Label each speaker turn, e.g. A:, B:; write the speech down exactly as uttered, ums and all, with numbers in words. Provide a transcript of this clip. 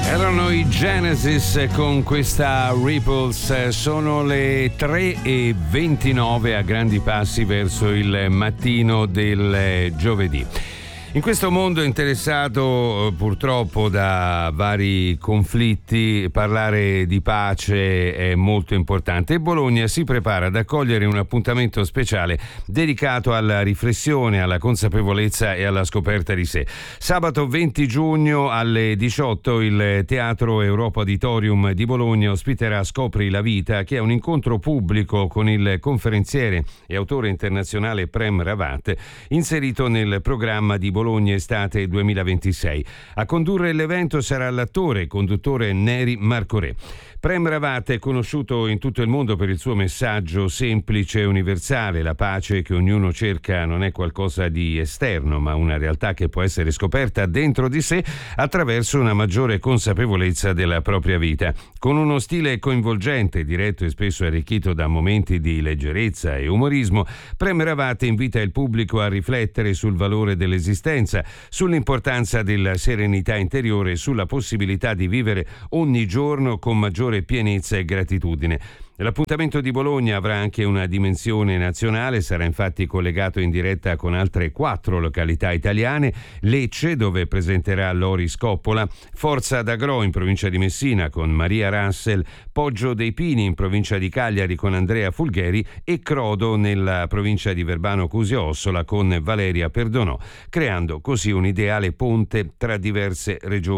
A: Erano i Genesis con questa Ripples. Sono le tre e ventinove, a grandi passi verso il mattino del giovedì. In questo mondo interessato purtroppo da vari conflitti, parlare di pace è molto importante e Bologna si prepara ad accogliere un appuntamento speciale dedicato alla riflessione, alla consapevolezza e alla scoperta di sé. Sabato venti giugno alle diciotto il Teatro Europa Auditorium di Bologna ospiterà Scopri la vita, che è un incontro pubblico con il conferenziere e autore internazionale Prem Rawat, inserito nel programma di Bologna Estate duemilaventisei. A condurre l'evento sarà l'attore e conduttore Neri Marcorè. Prem Rawat è conosciuto in tutto il mondo per il suo messaggio semplice e universale. La pace che ognuno cerca non è qualcosa di esterno, ma una realtà che può essere scoperta dentro di sé attraverso una maggiore consapevolezza della propria vita. Con uno stile coinvolgente, diretto e spesso arricchito da momenti di leggerezza e umorismo, Prem Rawat invita il pubblico a riflettere sul valore dell'esistenza, sull'importanza della serenità interiore e sulla possibilità di vivere ogni giorno con maggiore pienezza e gratitudine. L'appuntamento di Bologna avrà anche una dimensione nazionale, sarà infatti collegato in diretta con altre quattro località italiane: Lecce, dove presenterà Lori Scoppola, Forza d'Agro in provincia di Messina con Maria Russell, Poggio dei Pini in provincia di Cagliari con Andrea Fulgheri e Crodo nella provincia di Verbano Cusio Ossola con Valeria Perdonò, creando così un ideale ponte tra diverse regioni